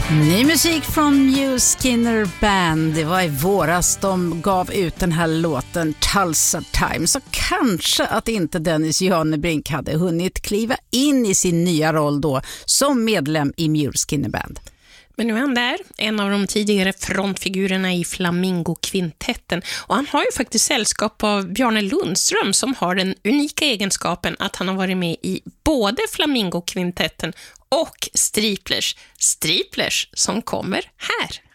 Ny musik från Muse Skinner Band. Det var i våras de gav ut den här låten Tulsa Time. Så kanske att inte Dennis Janebrink hade hunnit kliva in i sin nya roll då som medlem i Muse Skinner Band. Men nu är han där, en av de tidigare frontfigurerna i Flamingo-kvintetten. Och han har ju faktiskt sällskap av Bjarne Lundström som har den unika egenskapen att han har varit med i både Flamingo-kvintetten och Striplers. Striplers som kommer här.